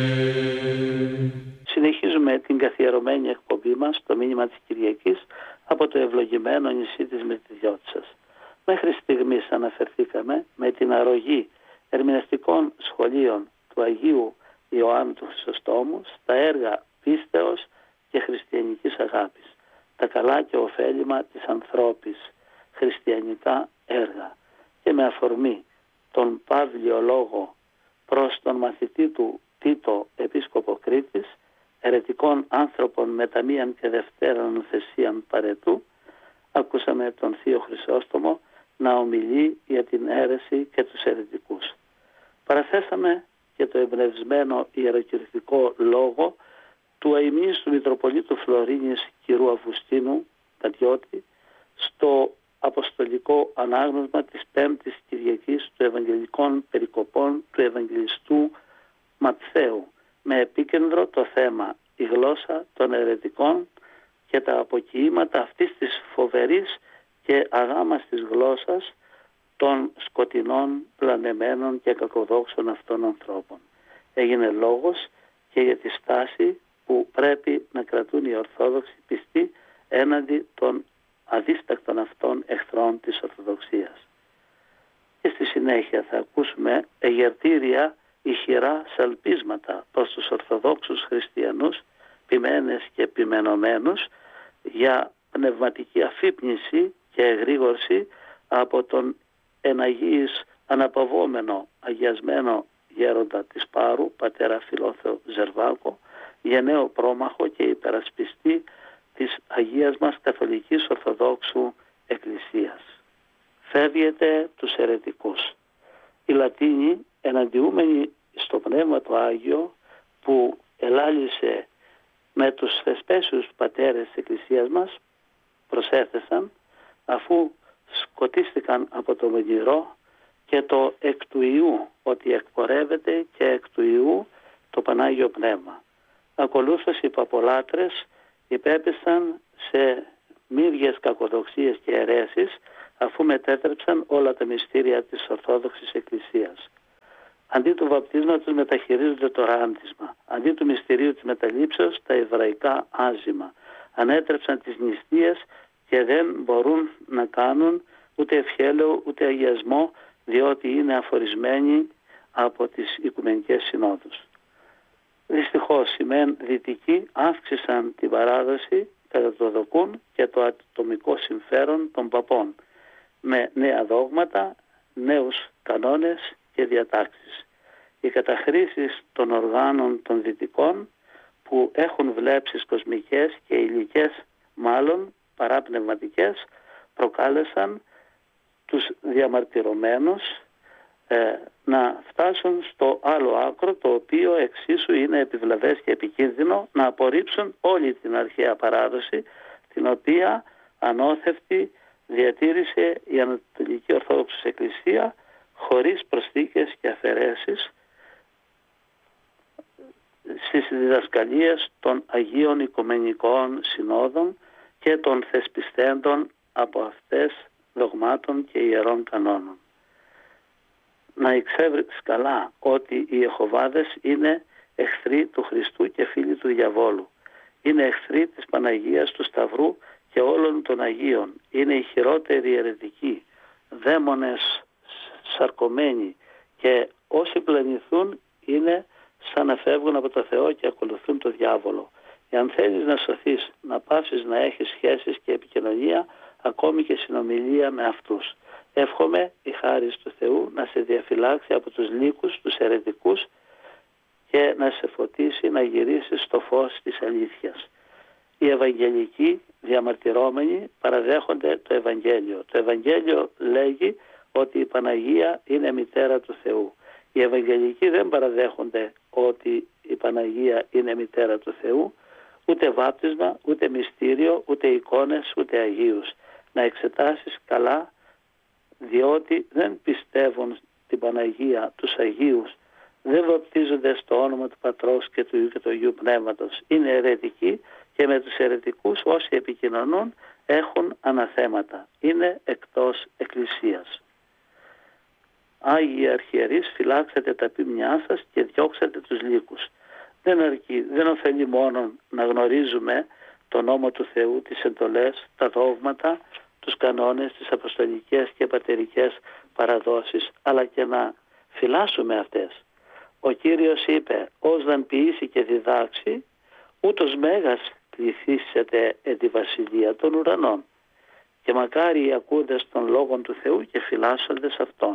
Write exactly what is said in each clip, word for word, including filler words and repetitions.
Συνεχίζουμε την καθιερωμένη εκπομπή μας, το μήνυμα της Κυριακής, από το ευλογημένο νησί της Μυρτιδιώτισσας. Μέχρι στιγμής αναφερθήκαμε με την αρρωγή ερμηνευτικών σχολείων του Αγίου Ιωάννου του Χρυσοστόμου στα έργα πίστεως και χριστιανικής αγάπης, τα καλά και ωφέλιμα της ανθρώπης, χριστιανικά έργα, και με αφορμή τον Παύλιο λόγο προς τον μαθητή του Τίτο επίσκοπο Κρήτης, ερετικών άνθρωπων μετά μίαν και δευτέραν θεσίαν παρετού, ακούσαμε τον Θείο Χρυσόστομο να ομιλεί για την αίρεση και τους ερετικούς. Παραθέσαμε και το εμπνευσμένο ιεροκηρυκτικό λόγο του αημνίστου Μητροπολίτου Φλωρίνης κ. Αυγουστίνου Τατιώτη στο αποστολικό ανάγνωσμα της Πέμπτης Κυριακής του Ευαγγελικών Περικοπών του Ευαγγελιστού Ματθαίου, με επίκεντρο το θέμα η γλώσσα των ερετικών και τα αποκοιήματα αυτής της φοβερής και αγάμας της γλώσσας των σκοτεινών, πλανεμένων και κακοδόξων αυτών ανθρώπων. Έγινε λόγος και για τη στάση που πρέπει να κρατούν οι Ορθόδοξοι πιστοί έναντι των αδίστακτων αυτών εχθρών της Ορθοδοξίας. Και στη συνέχεια θα ακούσουμε εγερτήρια ηχηρά σαλπίσματα προς τους Ορθοδόξους χριστιανούς, ποιμένες και ποιμενωμένους, για πνευματική αφύπνιση και εγρήγορση από τον εναγίης αναπαυόμενο αγιασμένο γέροντα της Πάρου, πατέρα Φιλόθεο Ζερβάκο, γενναίο πρόμαχο και υπερασπιστή της Αγίας μας Καθολικής Ορθοδόξου Εκκλησίας. Φεύγετε τους ερετικούς. Οι Λατίνοι, εναντιούμενοι στο Πνεύμα το Άγιο που ελάλησε με τους θεσπέσιους πατέρες της Εκκλησίας μας, προσέθεσαν, αφού σκοτίστηκαν από το Μενηρό και το εκ του Ιού, ότι εκπορεύεται και εκ του Ιού το Πανάγιο Πνεύμα. Ακολούθως οι παπολάτρες υπέπεσαν σε μύριες κακοδοξίες και αιρέσεις, αφού μετέτρεψαν όλα τα μυστήρια της Ορθόδοξης Εκκλησίας. Αντί του βαπτίσματος μεταχειρίζονται το ράντισμα. Αντί του μυστηρίου της μεταλήψεως τα εβραϊκά άζημα. Ανέτρεψαν τις νηστείες και δεν μπορούν να κάνουν ούτε ευχέλαιο ούτε αγιασμό, διότι είναι αφορισμένοι από τις Οικουμενικές Συνόδους. Δυστυχώς οι μεν δυτικοί αύξησαν την παράδοση κατά το δοκούν και το ατομικό συμφέρον των παπών, με νέα δόγματα, νέους κανόνες και διατάξεις. Οι καταχρήσεις των οργάνων των δυτικών, που έχουν βλέψεις κοσμικές και υλικές μάλλον παρά πνευματικές, προκάλεσαν τους διαμαρτυρωμένους ε, να φτάσουν στο άλλο άκρο, το οποίο εξίσου είναι επιβλαβές και επικίνδυνο, να απορρίψουν όλη την αρχαία παράδοση, την οποία ανώθευτη διατήρησε η Ανατολική Ορθόδοξη Εκκλησία χωρίς προσθήκες και αφαιρέσεις στις διδασκαλίες των Αγίων Οικουμενικών Συνόδων και των θεσπιστέντων από αυτές δογμάτων και ιερών κανόνων. Να εξεύρεις καλά ότι οι Ιεχωβάδες είναι εχθροί του Χριστού και φίλοι του διαβόλου. Είναι εχθροί της Παναγίας του Σταυρού και όλων των Αγίων. Είναι οι χειρότεροι αιρετικοί, δαίμονες σαρκωμένοι, και όσοι πλανηθούν είναι σαν να φεύγουν από το Θεό και ακολουθούν το διάβολο. Εάν θέλεις να σωθείς, να πάψεις να έχεις σχέσεις και επικοινωνία, ακόμη και συνομιλία με αυτούς. Εύχομαι η χάρις του Θεού να σε διαφυλάξει από τους λύκους, τους αιρετικούς, και να σε φωτίσει να γυρίσεις στο φως της αλήθειας. Οι Ευαγγελικοί διαμαρτυρώμενοι παραδέχονται το Ευαγγέλιο. Το Ευαγγέλιο λέγει ότι η Παναγία είναι μητέρα του Θεού. Οι Ευαγγελικοί δεν παραδέχονται ότι η Παναγία είναι μητέρα του Θεού, ούτε βάπτισμα, ούτε μυστήριο, ούτε εικόνες, ούτε Αγίους. Να εξετάσεις καλά, διότι δεν πιστεύουν την Παναγία, τους Αγίους, δεν βαπτίζονται στο όνομα του Πατρός και του Υιού και του Αγίου Πνεύματος. Είναι αιρετικοί και με τους αιρετικούς όσοι επικοινωνούν έχουν αναθέματα. Είναι εκτός Εκκλησίας. Άγιοι Αρχιερείς, φυλάξατε τα ποιμνιά σας και διώξατε τους λύκους. Δεν αρκεί, δεν ωφελεί μόνο να γνωρίζουμε τον νόμο του Θεού, τις εντολές, τα δόγματα, τους κανόνες, τις αποστολικές και πατερικές παραδόσεις, αλλά και να φυλάσσουμε αυτές. Ο Κύριος είπε, «Ως δαν ποιήσει και διδάξει, ούτως μέγας πληθύσσεται εν τη βασιλεία των ουρανών». Και μακάρι οι ακούντες των λόγων του Θεού και φυλάσσοντες αυτών.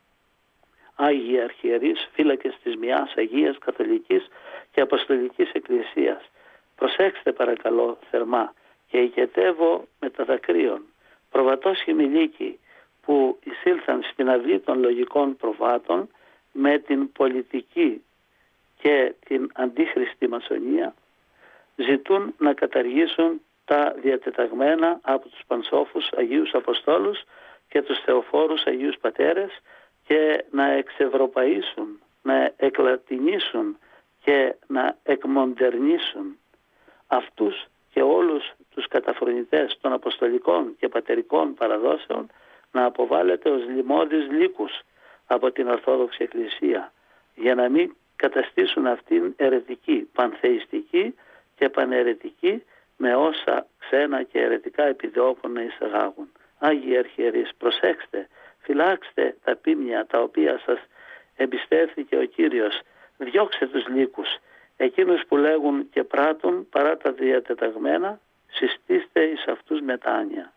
Άγιοι Αρχιερείς, φύλακες της μιας Αγίας Καθολικής και Αποστολικής Εκκλησίας, προσέξτε παρακαλώ θερμά και οικετεύω με τα δακρύων, προβατός χιμηλίκοι που εισήλθαν στην αυλή των λογικών προβάτων με την πολιτική και την αντίχριστη μασονία, ζητούν να καταργήσουν τα διατεταγμένα από τους πανσόφους Αγίους Αποστόλους και τους θεοφόρους Αγίους Πατέρες και να εξευρωπαίσουν, να εκλατινίσουν και να εκμοντερνίσουν αυτούς και όλους τους καταφρονητές των αποστολικών και πατερικών παραδόσεων, να αποβάλλεται ως λιμώδεις λύκους από την Ορθόδοξη Εκκλησία, για να μην καταστήσουν αυτήν αιρετική, πανθεϊστική και παναιρετική, με όσα ξένα και αιρετικά επιδιώκουν να εισαγάγουν. Άγιοι Αρχιερείς, προσέξτε, φυλάξτε τα πίμια τα οποία σας εμπιστεύθηκε ο Κύριος, διώξτε τους λύκους, εκείνους που λέγουν και πράττουν παρά τα διατεταγμένα, συστήστε εις αυτούς μετάνοια.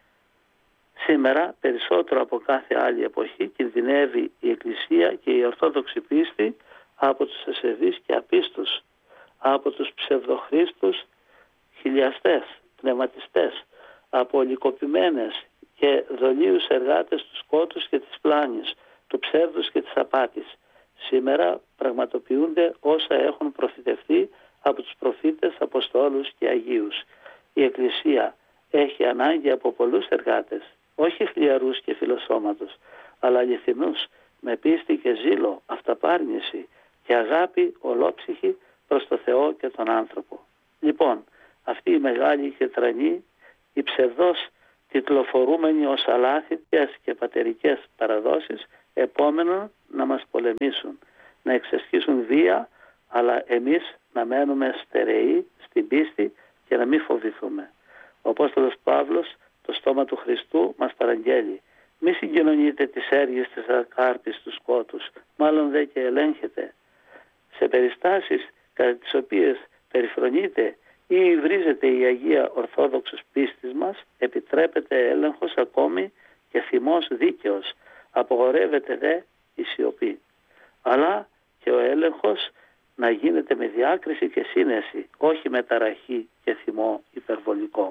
Σήμερα, περισσότερο από κάθε άλλη εποχή, κινδυνεύει η Εκκλησία και η Ορθόδοξη πίστη από τους ασεβείς και απίστους, από τους ψευδοχρίστους χιλιαστές, πνευματιστές, από λυκοποιημένες και δολίους εργάτες του σκότους και της πλάνης, του ψεύδους και της απάτης. Σήμερα πραγματοποιούνται όσα έχουν προφητευτεί από τους προφήτες, αποστόλους και Αγίους. Η Εκκλησία έχει ανάγκη από πολλούς εργάτες, όχι χλιαρούς και φιλοσώματος, αλλά αληθινούς, με πίστη και ζήλο, αυταπάρνηση και αγάπη ολόψυχη προς το Θεό και τον άνθρωπο. Λοιπόν, αυτή η μεγάλη και τρανή, οι ψευδός τιτλοφορούμενοι ως αλάθητες και πατερικές παραδόσεις, επόμενον να μας πολεμήσουν, να εξασκήσουν βία, αλλά εμείς να μένουμε στερεοί στην πίστη και να μην φοβηθούμε. Ο Απόστολος Παύλος, το στόμα του Χριστού, μας παραγγέλει, μη συγκοινωνείτε τις έργες της ακάρπης του σκότους, μάλλον δε και ελέγχετε. Σε περιστάσεις κατά τις οποίες περιφρονείται ή υβρίζεται η Αγία Ορθόδοξος πίστης μας, επιτρέπεται έλεγχος ακόμη και θυμός δίκαιος, απογορεύεται δε η σιωπή. Αλλά και ο έλεγχος να γίνεται με διάκριση και σύνεση, όχι με ταραχή και θυμό υπερβολικό.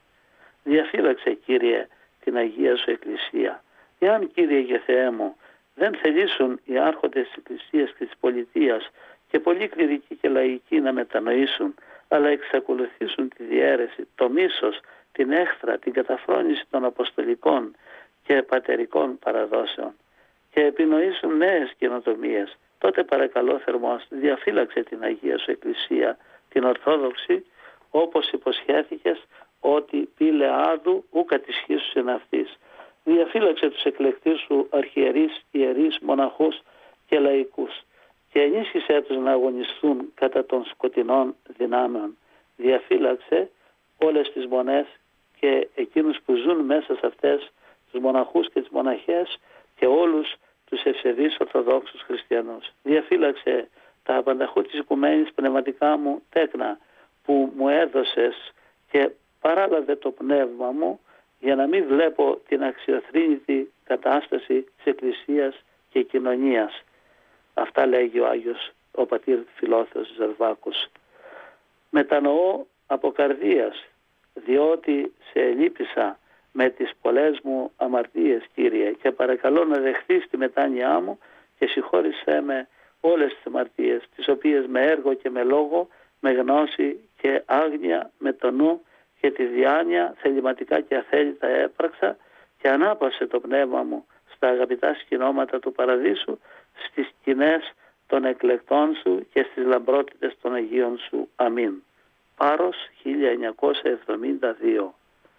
Διαφύλαξε, Κύριε, την Αγία Σου Εκκλησία. Εάν, Κύριε και Θεέ μου, δεν θελήσουν οι άρχοντες της Εκκλησίας και της πολιτείας και πολλοί κληρικοί και λαϊκοί να μετανοήσουν, αλλά εξακολουθήσουν τη διαίρεση, το μίσος, την έχθρα, την καταφρόνηση των αποστολικών και πατερικών παραδόσεων και επινοήσουν νέες καινοτομίες, τότε παρακαλώ θερμός, διαφύλαξε την Αγία Σου Εκκλησία, την Ορθόδοξη, όπως υποσχέθηκες ότι πήλε άδου ου κατησχίσουσιν αυτής. Διαφύλαξε τους εκλεκτούς Σου αρχιερείς, ιερείς, μοναχούς και λαϊκούς και ενίσχυσέ τους να αγωνιστούν κατά των σκοτεινών δυνάμεων. Διαφύλαξε όλες τις μονές και εκείνους που ζουν μέσα σε αυτές, τους μοναχούς και τις μοναχές και όλους τους ευσεβείς Ορθοδόξους Χριστιανούς. Διαφύλαξε τα απανταχού της οικουμένης πνευματικά μου τέκνα που μου έδωσες και παράλαβε το πνεύμα μου για να μην βλέπω την αξιοθρήνητη κατάσταση της Εκκλησίας και κοινωνίας. Αυτά λέγει ο Άγιος ο πατήρ Φιλόθεος Ζερβάκος. Μετανοώ από καρδίας, διότι σε ελείπησα με τις πολλές μου αμαρτίες, Κύριε, και παρακαλώ να δεχθείς τη μετάνοιά μου και συγχώρησέ με όλες τις αμαρτίες, τις οποίες με έργο και με λόγο, με γνώση και άγνοια, με το νου και τη διάνοια θεληματικά και αθέλητα έπραξα και ανάπαυσε το πνεύμα μου στα αγαπητά σκηνώματα του Παραδείσου, στις σκηνές των εκλεκτών Σου και στις λαμπρότητες των Αγίων Σου. Αμήν. Πάρος χίλια εννιακόσια εβδομήντα δύο.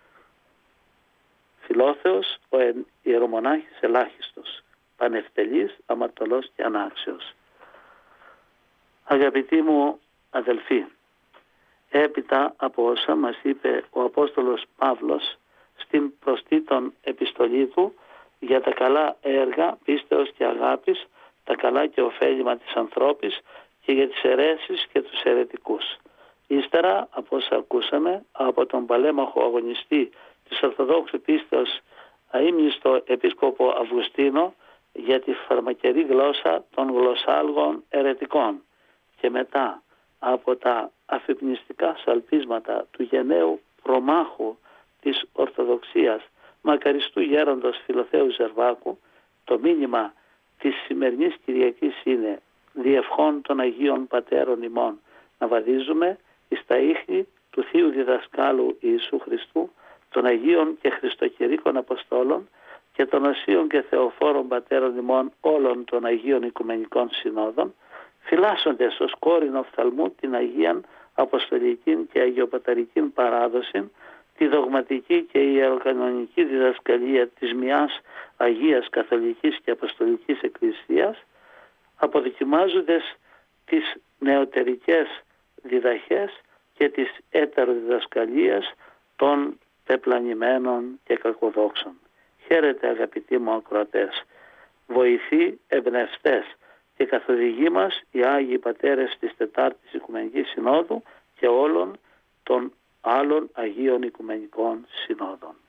Φιλόθεος, ο ιερομονάχης ελάχιστος, πανευτελής, αμαρτωλός και ανάξιος. Αγαπητοί μου αδελφοί, έπειτα από όσα μας είπε ο Απόστολος Παύλος στην προστήτων επιστολή του για τα καλά έργα πίστεως και αγάπης, τα καλά και ωφέλιμα της ανθρώπης και για τις αιρέσεις και τους αιρετικούς. Ύστερα από όσα ακούσαμε από τον παλέμαχο αγωνιστή της Ορθοδόξου πίστεως αείμνηστο επίσκοπο Αυγουστίνο για τη φαρμακερή γλώσσα των γλωσσάλγων αιρετικών, και μετά από τα αφυπνιστικά σαλπίσματα του γενναίου προμάχου της Ορθοδοξίας μακαριστού γέροντος Φιλοθέου Ζερβάκου, το μήνυμα της σημερινής Κυριακής είναι «Διευχών των Αγίων Πατέρων ημών να βαδίζουμε εις τα ίχνη του Θείου Διδασκάλου Ιησού Χριστού, των Αγίων και Χριστοκηρύκων Αποστόλων και των Οσίων και Θεοφόρων Πατέρων ημών όλων των Αγίων Οικουμενικών Συνόδων, φυλάσσοντες ως κόρην οφθαλμού την Αγίαν Αποστολική και Αγιοπαταρική παράδοση, τη δογματική και ιεροκανονική διδασκαλία της μιας Αγίας Καθολικής και Αποστολικής Εκκλησίας, αποδοκιμάζοντες τις νεωτερικές διδαχές και τις έτεροδιδασκαλίες των πεπλανημένων και κακοδόξων. Χαίρετε αγαπητοί μου ακροατές, βοηθοί εμπνευστές και καθοδηγοί μας οι Άγιοι Πατέρες της Τετάρτης Οικουμενικής Συνόδου και όλων των άλλων Αγίων Οικουμενικών Συνόδων.